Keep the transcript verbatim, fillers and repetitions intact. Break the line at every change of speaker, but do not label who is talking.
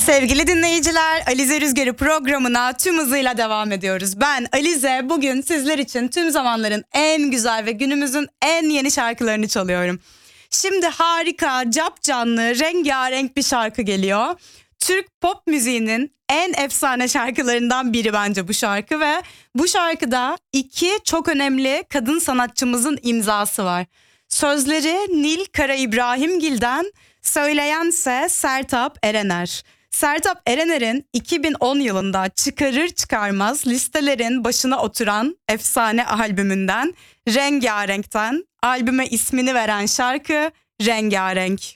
Sevgili dinleyiciler, Alize Rüzgarı programına tüm hızıyla devam ediyoruz. Ben Alize, bugün sizler için tüm zamanların en güzel ve günümüzün en yeni şarkılarını çalıyorum. Şimdi harika, capcanlı, rengarenk bir şarkı geliyor. Türk pop müziğinin en efsane şarkılarından biri bence bu şarkı ve bu şarkıda iki çok önemli kadın sanatçımızın imzası var. Sözleri Nil Kara İbrahimgil'den, söyleyense Sertab Erener. Sertab Erener'in iki bin on yılında çıkarır çıkarmaz listelerin başına oturan efsane albümünden Rengarenk'ten albüme ismini veren şarkı Rengarenk.